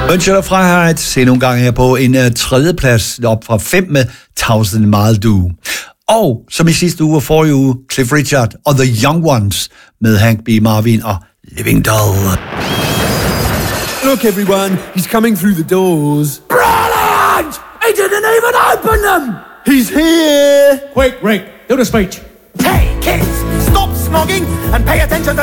Ønsker dig Freiheit, se nogle gange her på en tredjeplads op fra 5 med 1000 Mile Do. Og som i sidste uge og forrige uge, Cliff Richard og The Young Ones med Hank B. Marvin og Living Doll. Look everyone, he's coming through the doors. Brilliant! He didn't even open them! He's here! Quick, Rick, do the speech. Hey kids, stop snogging and pay attention to